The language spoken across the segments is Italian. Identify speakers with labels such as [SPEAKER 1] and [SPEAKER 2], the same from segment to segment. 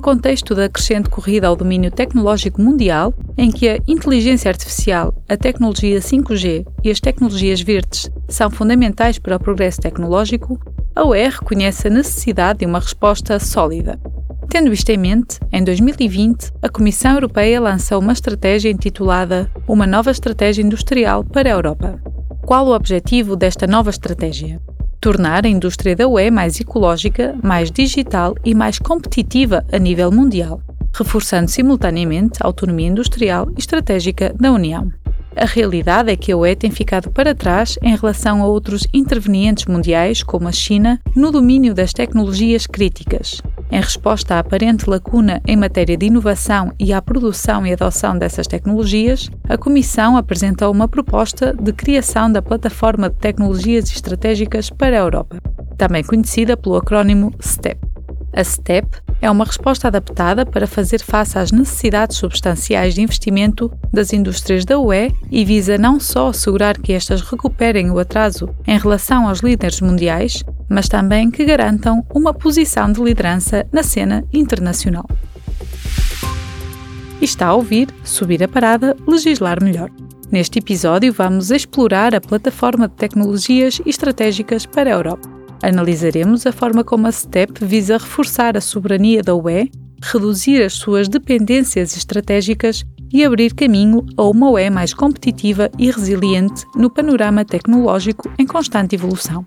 [SPEAKER 1] contexto da crescente corrida ao domínio tecnológico mundial, em que a inteligência artificial, a tecnologia 5G e as tecnologias verdes são fundamentais para o progresso tecnológico, a UE reconhece a necessidade de uma resposta sólida. Tendo isto em mente, em 2020, a Comissão Europeia lançou uma estratégia intitulada Uma Nova Estratégia Industrial para a Europa. Qual o objetivo desta nova estratégia? Tornar a indústria da UE mais ecológica, mais digital e mais competitiva a nível mundial, reforçando simultaneamente a autonomia industrial e estratégica da União. A realidade é que a UE tem ficado para trás em relação a outros intervenientes mundiais, como a China, no domínio das tecnologias críticas. Em resposta à aparente lacuna em matéria de inovação e à produção e adoção dessas tecnologias, a Comissão apresentou uma proposta de criação da Plataforma de Tecnologias Estratégicas para a Europa, também conhecida pelo acrónimo STEP. A STEP é uma resposta adaptada para fazer face às necessidades substanciais de investimento das indústrias da UE e visa não só assegurar que estas recuperem o atraso em relação aos líderes mundiais, mas também que garantam uma posição de liderança na cena internacional. E está a ouvir Subir a Parada, Legislar Melhor. Neste episódio vamos explorar a Plataforma de Tecnologias Estratégicas para a Europa. Analisaremos a forma como a STEP visa reforçar a soberania da UE, reduzir as suas dependências estratégicas e abrir caminho a uma UE mais competitiva e resiliente no panorama tecnológico em constante evolução.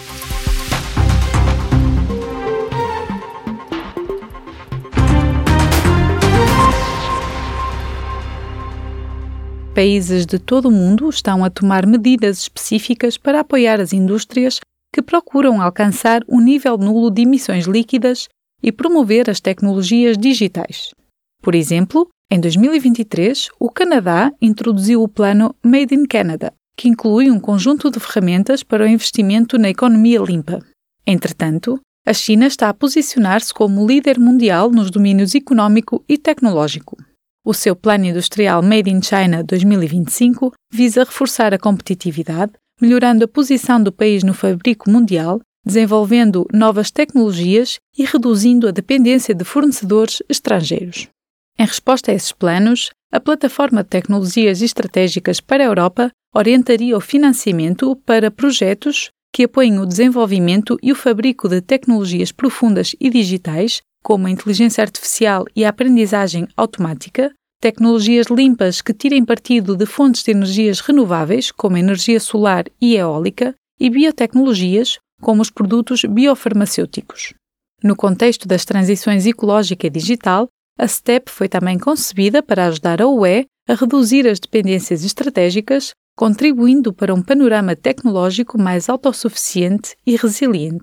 [SPEAKER 1] Países de todo o mundo estão a tomar medidas específicas para apoiar as indústrias que procuram alcançar um nível nulo de emissões líquidas e promover as tecnologias digitais. Por exemplo, em 2023, o Canadá introduziu o plano Made in Canada, que inclui um conjunto de ferramentas para o investimento na economia limpa. Entretanto, a China está a posicionar-se como líder mundial nos domínios económico e tecnológico. O seu Plano Industrial Made in China 2025 visa reforçar a competitividade, melhorando a posição do país no fabrico mundial, desenvolvendo novas tecnologias e reduzindo a dependência de fornecedores estrangeiros. Em resposta a esses planos, a Plataforma de Tecnologias Estratégicas para a Europa orientaria o financiamento para projetos que apoiem o desenvolvimento e o fabrico de tecnologias profundas e digitais, como a inteligência artificial e a aprendizagem automática, tecnologias limpas que tirem partido de fontes de energias renováveis, como a energia solar e eólica, e biotecnologias, como os produtos biofarmacêuticos. No contexto das transições ecológica e digital, a STEP foi também concebida para ajudar a UE a reduzir as dependências estratégicas, contribuindo para um panorama tecnológico mais autossuficiente e resiliente.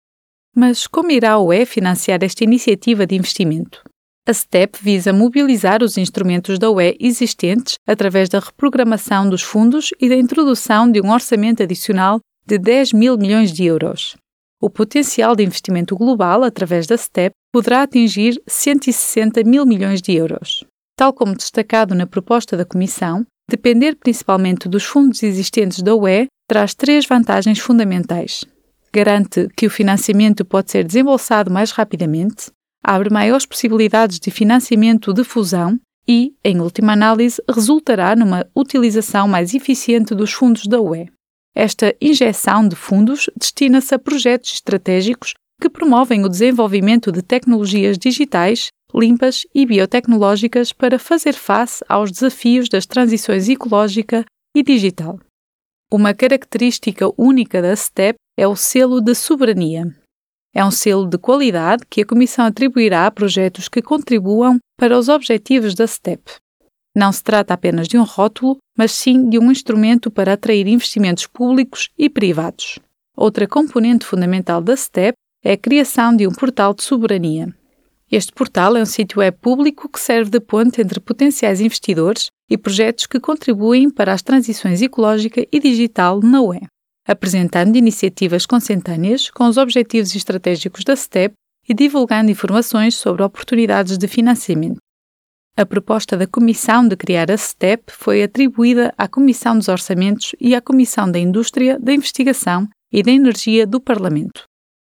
[SPEAKER 1] Mas como irá a UE financiar esta iniciativa de investimento? A STEP visa mobilizar os instrumentos da UE existentes através da reprogramação dos fundos e da introdução de um orçamento adicional de 10 mil milhões de euros. O potencial de investimento global através da STEP poderá atingir 160 mil milhões de euros. Tal como destacado na proposta da Comissão, depender principalmente dos fundos existentes da UE traz 3 vantagens fundamentais. Garante que o financiamento pode ser desembolsado mais rapidamente, abre maiores possibilidades de financiamento de fusão e, em última análise, resultará numa utilização mais eficiente dos fundos da UE. Esta injeção de fundos destina-se a projetos estratégicos que promovem o desenvolvimento de tecnologias digitais, limpas e biotecnológicas para fazer face aos desafios das transições ecológica e digital. Uma característica única da STEP é o selo de soberania. É um selo de qualidade que a Comissão atribuirá a projetos que contribuam para os objetivos da STEP. Não se trata apenas de um rótulo, mas sim de um instrumento para atrair investimentos públicos e privados. Outra componente fundamental da STEP é a criação de um portal de soberania. Este portal é um sítio web público que serve de ponte entre potenciais investidores e projetos que contribuem para as transições ecológica e digital na UE, apresentando iniciativas consentâneas com os objetivos estratégicos da STEP e divulgando informações sobre oportunidades de financiamento. A proposta da Comissão de criar a STEP foi atribuída à Comissão dos Orçamentos e à Comissão da Indústria, da Investigação e da Energia do Parlamento.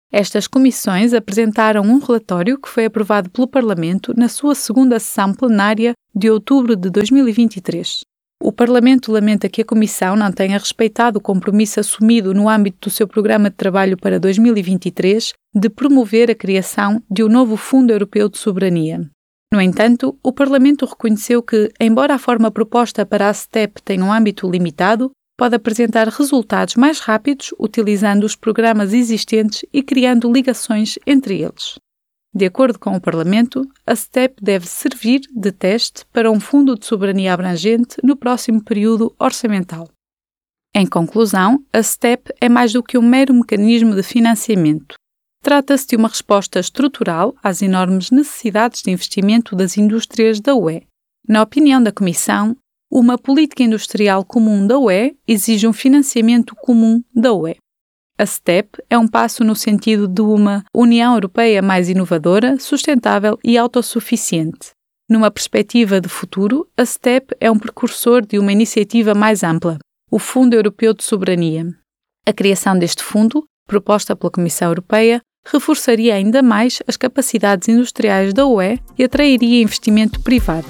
[SPEAKER 1] Estas comissões apresentaram relatório que foi aprovado pelo Parlamento na sua segunda sessão plenária de outubro de 2023. O Parlamento lamenta que a Comissão não tenha respeitado o compromisso assumido no âmbito do seu programa de trabalho para 2023 de promover a criação de um novo Fundo Europeu de Soberania. No entanto, o Parlamento reconheceu que, embora a forma proposta para a STEP tenha um âmbito limitado, pode apresentar resultados mais rápidos utilizando os programas existentes e criando ligações entre eles. De acordo com o Parlamento, a STEP deve servir de teste para um fundo de soberania abrangente no próximo período orçamental. Em conclusão, a STEP é mais do que um mero mecanismo de financiamento. Trata-se de uma resposta estrutural às enormes necessidades de investimento das indústrias da UE. Na opinião da Comissão, uma política industrial comum da UE exige um financiamento comum da UE. A STEP é um passo no sentido de uma União Europeia mais inovadora, sustentável e autossuficiente. Numa perspectiva de futuro, a STEP é um precursor de uma iniciativa mais ampla, o Fundo Europeu de Soberania. A criação deste fundo, proposta pela Comissão Europeia, reforçaria ainda mais as capacidades industriais da UE e atrairia investimento privado.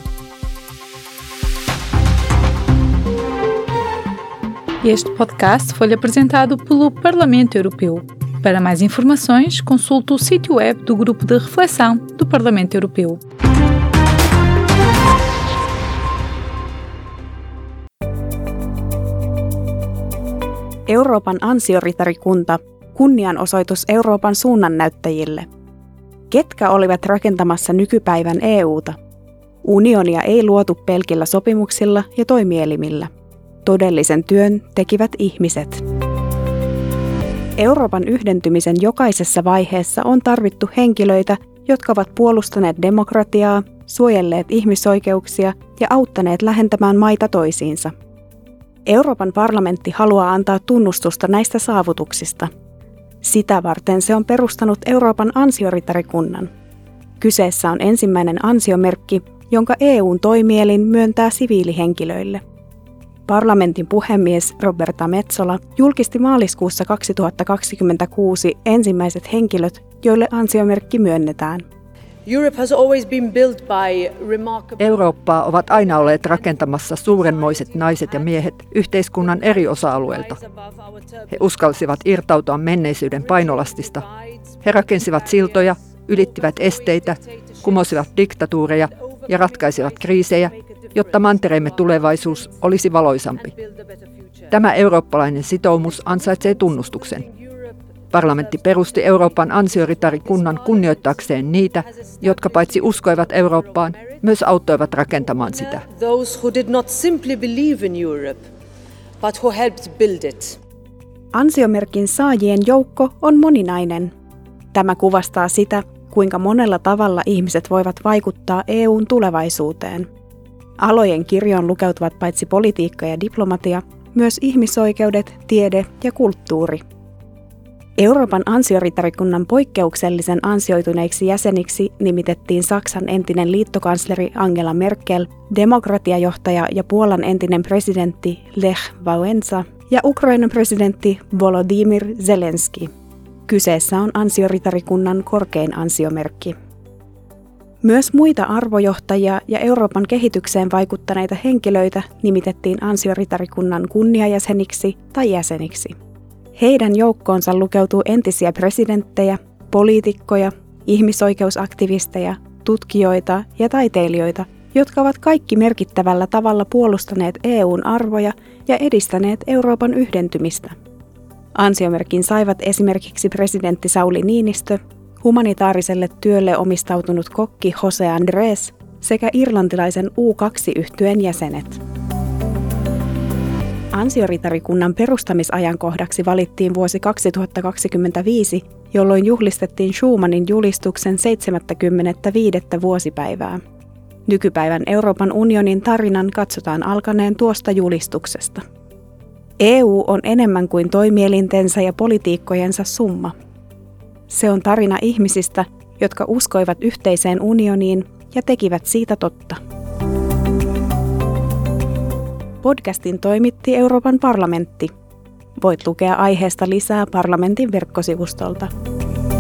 [SPEAKER 1] Este podcast foi-lhe apresentado pelo Parlamento Europeu. Para mais informações, consulte o sítio web do Grupo de Reflexão do Parlamento Europeu.
[SPEAKER 2] Euroopan ansioritarikunta, kunnianosoitus Euroopan suunnannäyttäjille. Ketkä olivat rakentamassa nykypäivän EUta? Unionia ei luotu pelkillä sopimuksilla ja toimielimillä. Todellisen työn tekivät ihmiset. Euroopan yhdentymisen jokaisessa vaiheessa on tarvittu henkilöitä, jotka ovat puolustaneet demokratiaa, suojelleet ihmisoikeuksia ja auttaneet lähentämään maita toisiinsa. Euroopan parlamentti haluaa antaa tunnustusta näistä saavutuksista. Sitä varten se on perustanut Euroopan ansioritarikunnan. Kyseessä on ensimmäinen ansiomerkki, jonka EU:n toimielin myöntää siviilihenkilöille. Parlamentin puhemies Roberta Metsola julkisti maaliskuussa 2026 ensimmäiset henkilöt, joille ansiomerkki myönnetään.
[SPEAKER 3] Eurooppaa ovat aina olleet rakentamassa suurenmoiset naiset ja miehet yhteiskunnan eri osa-alueilta. He uskalsivat irtautua menneisyyden painolastista. He rakensivat siltoja, ylittivät esteitä, kumosivat diktatuureja ja ratkaisivat kriisejä, jotta mantereemme tulevaisuus olisi valoisampi. Tämä eurooppalainen sitoumus ansaitsee tunnustuksen. Parlamentti perusti Euroopan ansioritarikunnan kunnioittaakseen niitä, jotka paitsi uskoivat Eurooppaan, myös auttoivat rakentamaan sitä.
[SPEAKER 2] Ansiomerkin saajien joukko on moninainen. Tämä kuvastaa sitä, kuinka monella tavalla ihmiset voivat vaikuttaa EU:n tulevaisuuteen. Alojen kirjoon lukeutuvat paitsi politiikka ja diplomatia, myös ihmisoikeudet, tiede ja kulttuuri. Euroopan ansioritarikunnan poikkeuksellisen ansioituneiksi jäseniksi nimitettiin Saksan entinen liittokansleri Angela Merkel, demokratiajohtaja ja Puolan entinen presidentti Lech Wałęsa ja Ukrainan presidentti Volodymyr Zelenski. Kyseessä on ansioritarikunnan korkein ansiomerkki. Myös muita arvojohtajia ja Euroopan kehitykseen vaikuttaneita henkilöitä nimitettiin ansioritarikunnan kunniajäseniksi tai jäseniksi. Heidän joukkoonsa lukeutuu entisiä presidenttejä, poliitikkoja, ihmisoikeusaktivisteja, tutkijoita ja taiteilijoita, jotka ovat kaikki merkittävällä tavalla puolustaneet EU:n arvoja ja edistäneet Euroopan yhdentymistä. Ansiomerkin saivat esimerkiksi presidentti Sauli Niinistö, humanitaariselle työlle omistautunut kokki Jose Andrés sekä irlantilaisen U2-yhtyeen jäsenet. Ansioritarikunnan perustamisajankohdaksi valittiin vuosi 2025, jolloin juhlistettiin Schumanin julistuksen 75. vuosipäivää. Nykypäivän Euroopan unionin tarinan katsotaan alkaneen tuosta julistuksesta. EU on enemmän kuin toimielintensä ja politiikkojensa summa. Se on tarina ihmisistä, jotka uskoivat yhteiseen unioniin ja tekivät siitä totta. Podcastin toimitti Euroopan parlamentti. Voit lukea aiheesta lisää parlamentin verkkosivustolta.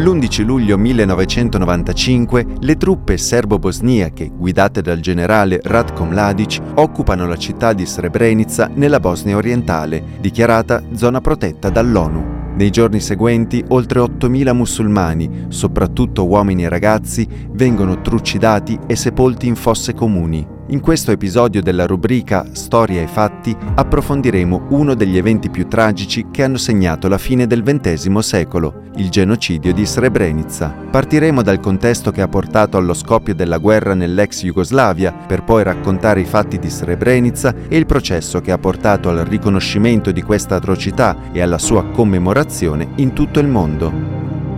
[SPEAKER 4] L'11 luglio 1995 le truppe serbo-bosniache guidate dal generale Ratko Mladic occupano la città di Srebrenica nella Bosnia orientale, dichiarata zona protetta dall'ONU. Nei giorni seguenti oltre 8.000 musulmani, soprattutto uomini e ragazzi, vengono trucidati e sepolti in fosse comuni. In questo episodio della rubrica Storia e fatti approfondiremo uno degli eventi più tragici che hanno segnato la fine del XX secolo, il genocidio di Srebrenica. Partiremo dal contesto che ha portato allo scoppio della guerra nell'ex Jugoslavia, per poi raccontare i fatti di Srebrenica e il processo che ha portato al riconoscimento di questa atrocità e alla sua commemorazione in tutto il mondo.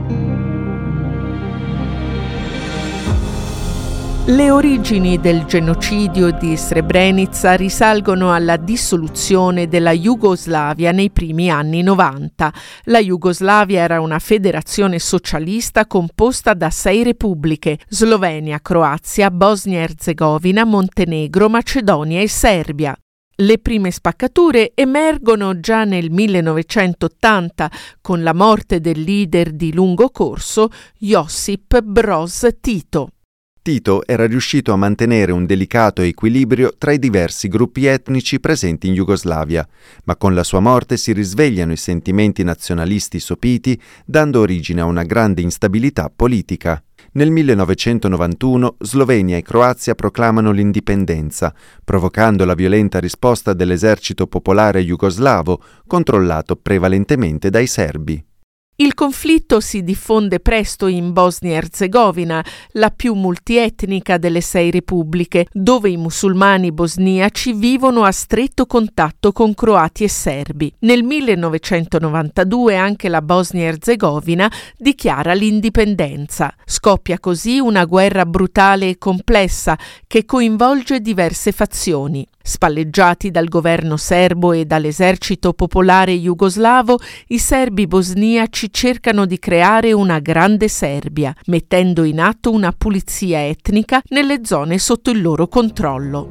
[SPEAKER 5] Le origini del genocidio di Srebrenica risalgono alla dissoluzione della Jugoslavia nei primi anni 90. La Jugoslavia era una federazione socialista composta da 6 repubbliche: Slovenia, Croazia, Bosnia-Erzegovina, Montenegro, Macedonia e Serbia. Le prime spaccature emergono già nel 1980 con la morte del leader di lungo corso Josip Broz Tito.
[SPEAKER 4] Tito era riuscito a mantenere un delicato equilibrio tra i diversi gruppi etnici presenti in Jugoslavia, ma con la sua morte si risvegliano i sentimenti nazionalisti sopiti, dando origine a una grande instabilità politica. Nel 1991 Slovenia e Croazia proclamano l'indipendenza, provocando la violenta risposta dell'esercito popolare jugoslavo, controllato prevalentemente dai serbi.
[SPEAKER 5] Il conflitto si diffonde presto in Bosnia-Erzegovina, la più multietnica delle 6 repubbliche, dove i musulmani bosniaci vivono a stretto contatto con croati e serbi. Nel 1992 anche la Bosnia-Erzegovina dichiara l'indipendenza. Scoppia così una guerra brutale e complessa che coinvolge diverse fazioni. Spalleggiati dal governo serbo e dall'esercito popolare jugoslavo, i serbi bosniaci cercano di creare una grande Serbia, mettendo in atto una pulizia etnica nelle zone sotto il loro controllo.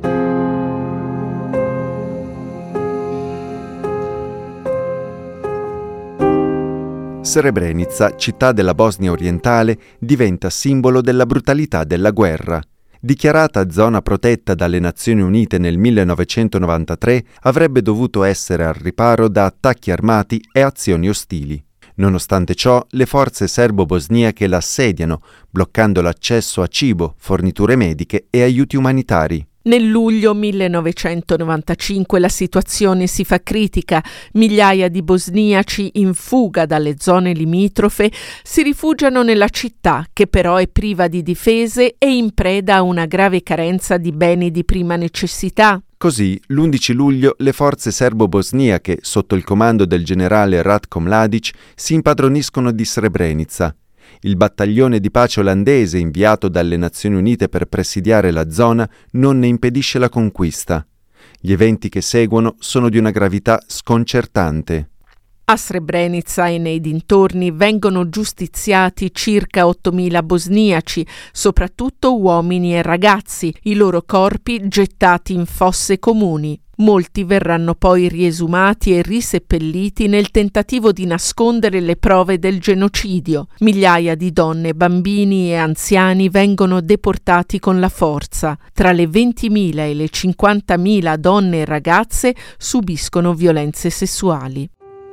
[SPEAKER 4] Srebrenica, città della Bosnia orientale, diventa simbolo della brutalità della guerra. Dichiarata zona protetta dalle Nazioni Unite nel 1993, avrebbe dovuto essere al riparo da attacchi armati e azioni ostili. Nonostante ciò, le forze serbo-bosniache la assediano, bloccando l'accesso a cibo, forniture mediche e aiuti umanitari.
[SPEAKER 5] Nel luglio 1995 la situazione si fa critica. Migliaia di bosniaci in fuga dalle zone limitrofe si rifugiano nella città, che però è priva di difese e in preda a una grave carenza di beni di prima necessità.
[SPEAKER 4] Così, l'11 luglio, le forze serbo-bosniache, sotto il comando del generale Ratko Mladic, si impadroniscono di Srebrenica. Il battaglione di pace olandese inviato dalle Nazioni Unite per presidiare la zona non ne impedisce la conquista. Gli eventi che seguono sono di una gravità sconcertante.
[SPEAKER 5] A Srebrenica e nei dintorni vengono giustiziati circa 8.000 bosniaci, soprattutto uomini e ragazzi, i loro corpi gettati in fosse comuni. Molti verranno poi riesumati e riseppelliti nel tentativo di nascondere le prove del genocidio. Migliaia di donne, bambini e anziani vengono deportati con la forza. Tra le 20.000 e le 50.000 donne e ragazze subiscono violenze sessuali.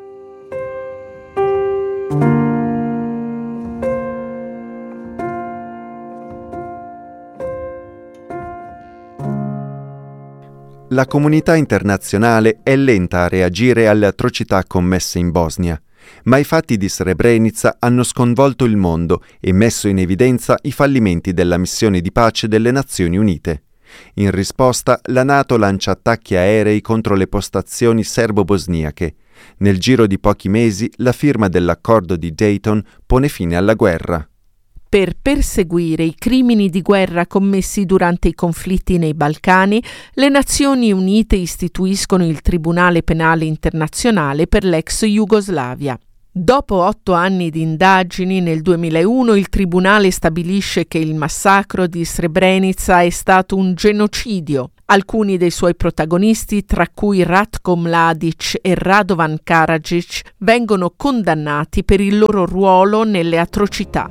[SPEAKER 4] La comunità internazionale è lenta a reagire alle atrocità commesse in Bosnia, ma i fatti di Srebrenica hanno sconvolto il mondo e messo in evidenza i fallimenti della missione di pace delle Nazioni Unite. In risposta, la NATO lancia attacchi aerei contro le postazioni serbo-bosniache. Nel giro di pochi mesi, la firma dell'accordo di Dayton pone fine alla guerra.
[SPEAKER 5] Per perseguire i crimini di guerra commessi durante i conflitti nei Balcani, le Nazioni Unite istituiscono il Tribunale Penale Internazionale per l'ex Jugoslavia. Dopo 8 anni di indagini, nel 2001 il Tribunale stabilisce che il massacro di Srebrenica è stato un genocidio. Alcuni dei suoi protagonisti, tra cui Ratko Mladic e Radovan Karadzic, vengono condannati per il loro ruolo nelle atrocità.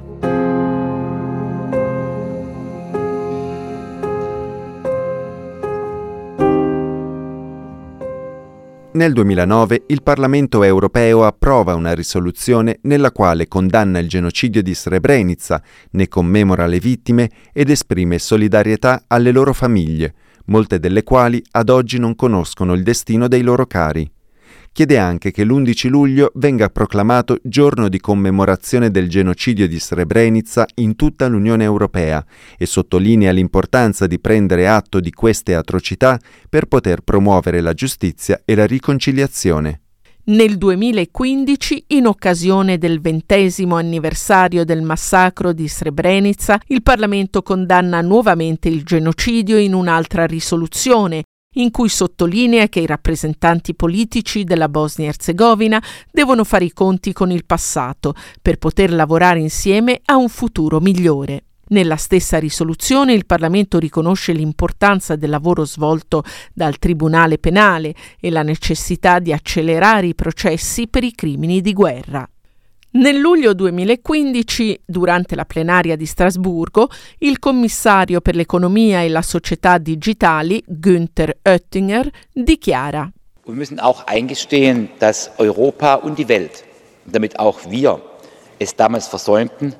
[SPEAKER 4] Nel 2009 il Parlamento europeo approva una risoluzione nella quale condanna il genocidio di Srebrenica, ne commemora le vittime ed esprime solidarietà alle loro famiglie, molte delle quali ad oggi non conoscono il destino dei loro cari. Chiede anche che l'11 luglio venga proclamato giorno di commemorazione del genocidio di Srebrenica in tutta l'Unione Europea e sottolinea l'importanza di prendere atto di queste atrocità per poter promuovere la giustizia e la riconciliazione.
[SPEAKER 5] Nel 2015, in occasione del 20° anniversario del massacro di Srebrenica, il Parlamento condanna nuovamente il genocidio in un'altra risoluzione, in cui sottolinea che i rappresentanti politici della Bosnia-Erzegovina devono fare i conti con il passato per poter lavorare insieme a un futuro migliore. Nella stessa risoluzione il Parlamento riconosce l'importanza del lavoro svolto dal Tribunale Penale e la necessità di accelerare i processi per i crimini di guerra. Nel luglio 2015, durante la plenaria di Strasburgo, il commissario per l'economia e la società digitali, Günther Oettinger, dichiara:
[SPEAKER 6] Wir müssen auch eingestehen, dass Europa und die Welt, damit auch wir es damals versäumten,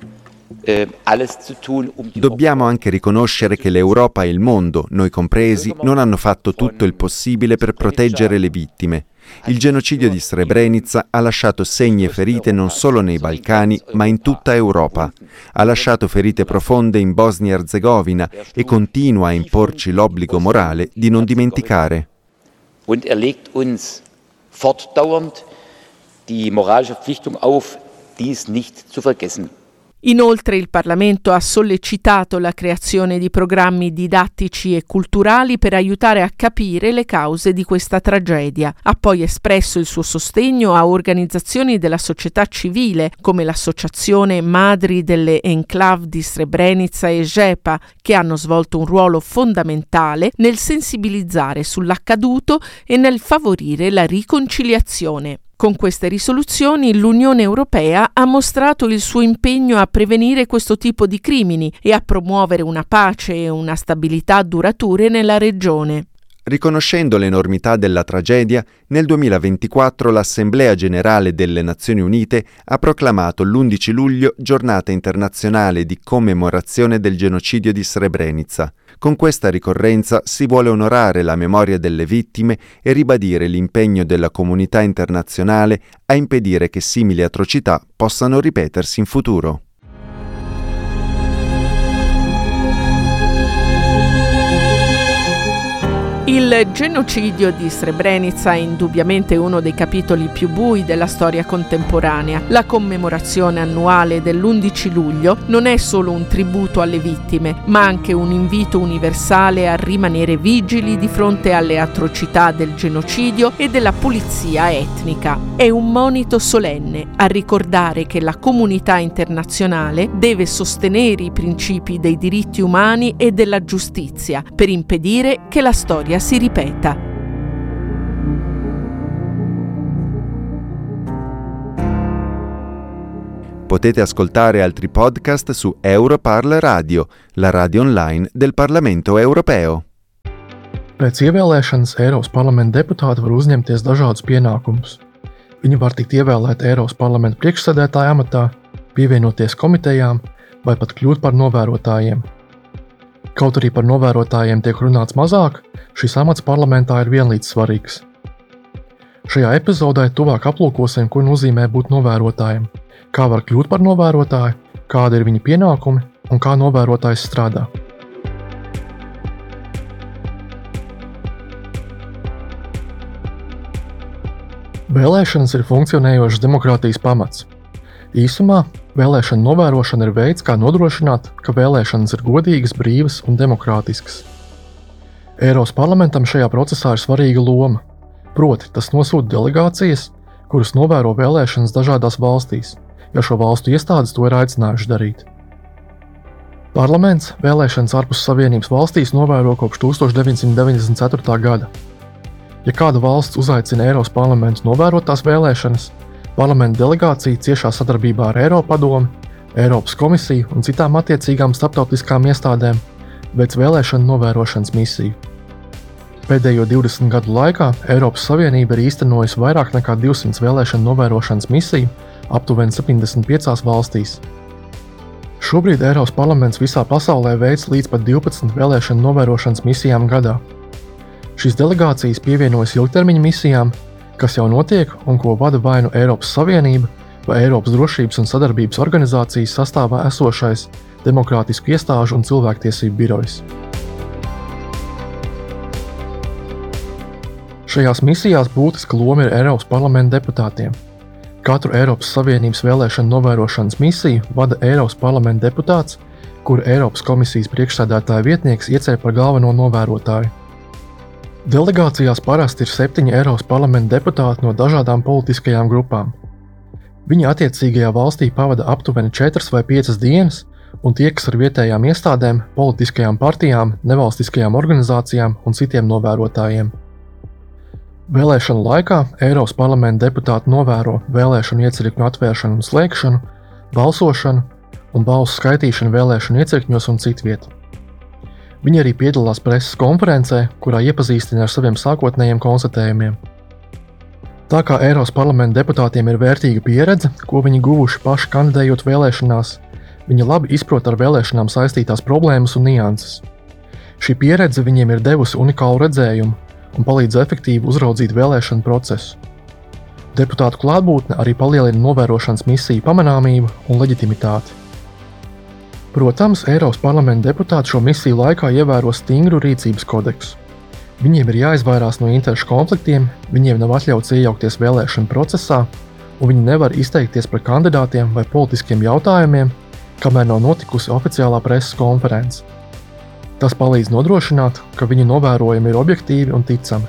[SPEAKER 6] alles zu tun,
[SPEAKER 4] Dobbiamo anche riconoscere che l'Europa e il mondo, noi compresi, non hanno fatto tutto il possibile per proteggere le vittime. Il genocidio di Srebrenica ha lasciato segni e ferite non solo nei Balcani, ma in tutta Europa. Ha lasciato ferite profonde in Bosnia-Erzegovina e continua a imporci l'obbligo morale di non dimenticare.
[SPEAKER 6] Und legt uns fortdauernd die moralische Verpflichtung auf, dies nicht zu vergessen.
[SPEAKER 5] Inoltre il Parlamento ha sollecitato la creazione di programmi didattici e culturali per aiutare a capire le cause di questa tragedia. Ha poi espresso il suo sostegno a organizzazioni della società civile come l'Associazione Madri delle Enclave di Srebrenica e JEPA, che hanno svolto un ruolo fondamentale nel sensibilizzare sull'accaduto e nel favorire la riconciliazione. Con queste risoluzioni l'Unione Europea ha mostrato il suo impegno a prevenire questo tipo di crimini e a promuovere una pace e una stabilità durature nella regione.
[SPEAKER 4] Riconoscendo l'enormità della tragedia, nel 2024 l'Assemblea Generale delle Nazioni Unite ha proclamato l'11 luglio Giornata internazionale di commemorazione del genocidio di Srebrenica. Con questa ricorrenza si vuole onorare la memoria delle vittime e ribadire l'impegno della comunità internazionale a impedire che simili atrocità possano ripetersi in futuro.
[SPEAKER 5] Il genocidio di Srebrenica è indubbiamente uno dei capitoli più bui della storia contemporanea. La commemorazione annuale dell'11 luglio non è solo un tributo alle vittime, ma anche un invito universale a rimanere vigili di fronte alle atrocità del genocidio e della pulizia etnica. È un monito solenne a ricordare che la comunità internazionale deve sostenere i principi dei diritti umani e della giustizia per impedire che la storia si ripeta.
[SPEAKER 4] Potete ascoltare altri podcast su Europarl Radio, la radio online del Parlamento Europeo.
[SPEAKER 7] Pēc ievēlēšanas Eiropas parlamenta deputāti var uzņemties dažādus pienākumus. Viņi var tikt ievēlēti Eiropas parlamenta priekšsēdētāja amatā, pievienoties komitejām vai pat kļūt par novērotājiem. Kaut arī par novērotājiem tiek runāts mazāk, šis amats parlamentā ir vienlīdz svarīgs. Šajā epizodē tuvāk aplūkosim, ko nozīmē būt novērotājiem, kā var kļūt par novērotāju, kādi ir viņa pienākumi un kā novērotājs strādā. Vēlēšanas ir funkcionējošas demokrātijas pamats. Īsumā, vēlēšana novērošana ir veids, kā nodrošināt, ka vēlēšanas ir godīgas, brīvas un demokrātiskas. Eiropas parlamentam šajā procesā ir svarīga loma, proti tas nosūta delegācijas, kuras novēro vēlēšanas dažādās valstīs, ja šo valstu iestādes to ir aicinājuši darīt. Parlaments vēlēšanas ārpus Savienības valstīs novēro kopš 1994. gada. Ja kāda valsts uzaicina Eiropas parlamentu novērot tās vēlēšanas, parlamenta delegācija ciešā sadarbībā ar Eiropadomi, Eiropas komisiju un citām attiecīgām starptautiskām iestādēm veic vēlēšanu novērošanas misiju. Pēdējo 20 gadu laikā Eiropas Savienība ir īstenojusi vairāk nekā 200 vēlēšanu novērošanas misiju aptuveni 75 valstīs. Šobrīd Eiropas parlaments visā pasaulē veic līdz pat 12 vēlēšanu novērošanas misijām gadā. Šīs delegācijas pievienojas ilgtermiņa misijām, kas jau notiek un ko vada vai nu Eiropas Savienība vai Eiropas drošības un sadarbības organizācijas sastāvā esošais demokrātisku iestāžu un cilvēktiesību birojs. Šajās misijās būtiska loma ir Eiropas parlamenta deputātiem. Katru Eiropas Savienības vēlēšanu novērošanas misiju vada Eiropas parlamenta deputāts, kuru Eiropas komisijas priekšsēdētāja vietnieks iecer par galveno novērotāju. Delegācijās parasti ir 7 Eiropas parlamenta deputāti no dažādām politiskajām grupām. Viņi attiecīgajā valstī pavada aptuveni 4 vai 5 dienas un tiekas ar vietējām iestādēm, politiskajām partijām, nevalstiskajām organizācijām un citiem novērotājiem. Vēlēšanu laikā Eiropas parlamenta deputāti novēro vēlēšanu iecirkņu atvēršanu un slēgšanu, balsošanu un balsu skaitīšanu vēlēšanu iecirkņos un citviet. Viņi arī piedalās preses konferencē, kurā iepazīstina ar saviem sākotnējiem konstatējumiem. Tā kā Eiropas parlamenta deputātiem ir vērtīga pieredze, ko viņi guvuši paši kandidējot vēlēšanās, viņi labi izprot ar vēlēšanām saistītās problēmas un nianses. Šī pieredze viņiem ir devusi unikālu redzējumu un palīdz efektīvi uzraudzīt vēlēšanu procesu. Deputātu klātbūtne arī palielina novērošanas misiju pamanāmību un leģitimitāti. Protams, Eiropas parlamenta deputāti šo misiju laikā ievēro stingru rīcības kodeksu. Viņiem ir jāizvairās no interešu konfliktiem, viņiem nav atļauts iejaukties vēlēšanu procesā, un viņi nevar izteikties par kandidātiem vai politiskiem jautājumiem, kamēr nav notikusi oficiālā preses konference. Tas palīdz nodrošināt, ka viņu novērojumi ir objektīvi un ticami.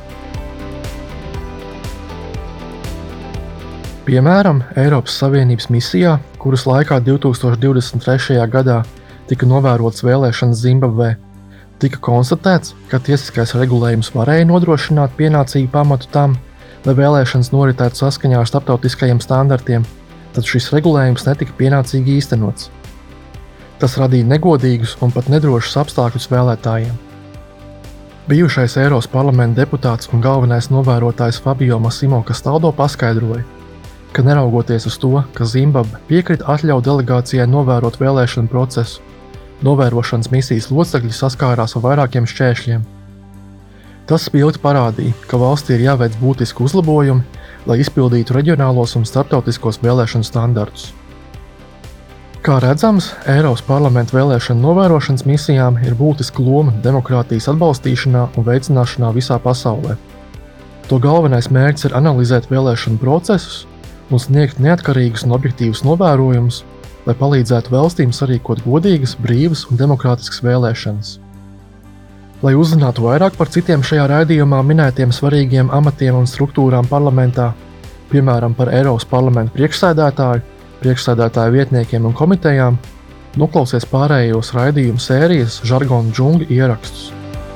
[SPEAKER 7] Piemēram, Eiropas Savienības misijā, kuras laikā 2023. gadā tika novērotas vēlēšanas Zimbabvē, tika konstatēts, ka tiesiskais regulējums varēja nodrošināt pienācīgu pamatu tam, lai vēlēšanas noritētu saskaņā ar starptautiskajiem standartiem, tad šis regulējums netika pienācīgi īstenots. Tas radīja negodīgus un pat nedrošus apstākļus vēlētājiem. Bijušais Eiropas parlamenta deputāts un galvenais novērotājs Fabio Massimo Castaldo paskaidroja, ka neraugoties uz to, ka Zimbabve piekrita atļaut delegācijai novērot vēlēšanu procesu, novērošanas misijas locekļi saskārās ar vairākiem šķēršļiem. Tas spilgti parādīja, ka valstī ir jāveic būtiski uzlabojumi, lai izpildītu reģionālos un starptautiskos vēlēšanu standartus. Kā redzams, Eiropas parlamenta vēlēšanu novērošanas misijām ir būtiska loma demokrātijas atbalstīšanā un veicināšanā visā pasaulē. To galvenais mērķis ir analizēt vēlēšanu procesus un sniegt neatkarīgus un objektīvus novērojumus, lai palīdzētu valstīm sarīkot godīgas, brīvas un demokrātiskas vēlēšanas. Lai uzzinātu vairāk par citiem šajā raidījumā minētiem svarīgiem amatiem un struktūrām parlamentā, piemēram par Eiropas parlamenta priekšsēdētāju, priekšsēdētāju vietniekiem un komitejām, noklausies pārējos raidījumu sērijas Žargona džungļu ierakstus.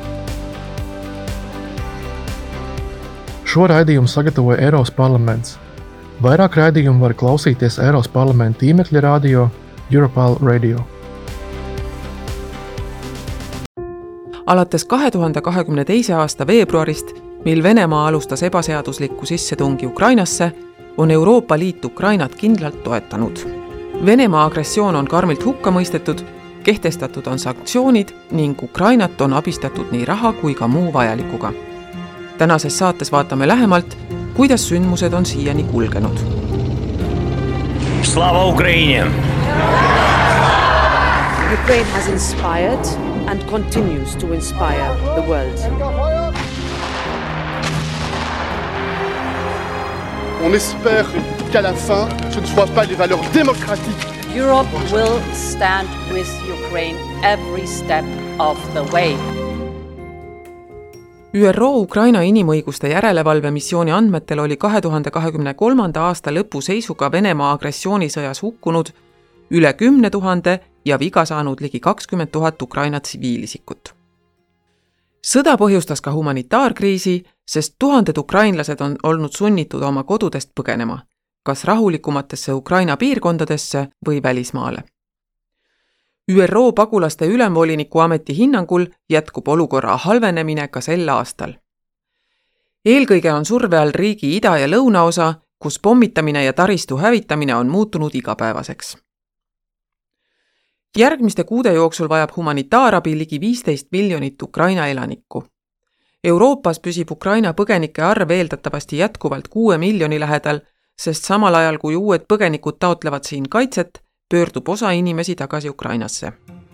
[SPEAKER 7] Šo raidījumu sagatavoja Eiropas parlaments. Vairāk raidījumu var klausīties Eiropas parlamenta tīmekļa radio Europal Radio.
[SPEAKER 8] Alates 2022. aasta veebruarist, mil Venemaa alustas ebaseaduslikku sissetungi Ukrainasse, on Euroopa Liit Ukrainat kindlalt toetanud. Venemaa agressioon on karmilt hukka mõistetud, kehtestatud on sanktsioonid ning Ukrainat on abistatud nii raha kui ka muu vajalikuga. Tänases saates vaatame lähemalt, kuidas sündmused on siiani kulgenud.
[SPEAKER 9] Slava Ukraini!
[SPEAKER 10] Ukraine has inspired and continues to inspire the world.
[SPEAKER 11] On espère qu'à la fin, ce ne soit pas les valeurs démocratiques.
[SPEAKER 10] Europe will stand with Ukraine every step of the way.
[SPEAKER 8] ÜRO Ukraina inimõiguste järelevalvemissiooni andmetel oli 2023. aasta lõpu seisuga Venemaa agressioonisõjas hukkunud üle 10 000 ja viga saanud ligi 20 000 Ukraina tsiviilisikut. Sõda põhjustas ka humanitaarkriisi, sest tuhanded ukrainlased on olnud sunnitud oma kodudest põgenema, kas rahulikumatesse Ukraina piirkondadesse või välismaale. ÜRO pagulaste ülemvoliniku ameti hinnangul jätkub olukorra halvenemine ka sel aastal. Eelkõige on surve all riigi ida- ja lõunaosa, kus pommitamine ja taristu hävitamine on muutunud igapäevaseks. Järgmiste kuude jooksul vajab humanitaarabi ligi 15 miljonit Ukraina elanikku. Euroopas püsib Ukraina põgenike arv eeldatavasti jätkuvalt 6 miljoni lähedal, sest samal ajal kui uued põgenikud taotlevad siin kaitset, pöördub osa inimesi tagasi Ukrainasse.